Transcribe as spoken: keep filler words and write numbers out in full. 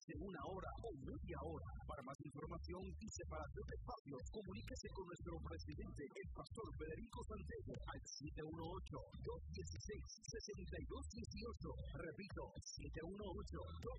más de una hora o media hora. Para más información y separación de espacios, comuníquese con nuestro presidente, el pastor Federico Santiago, al siete uno ocho, dos uno seis, seis dos uno ocho. Repito, siete uno ocho, dos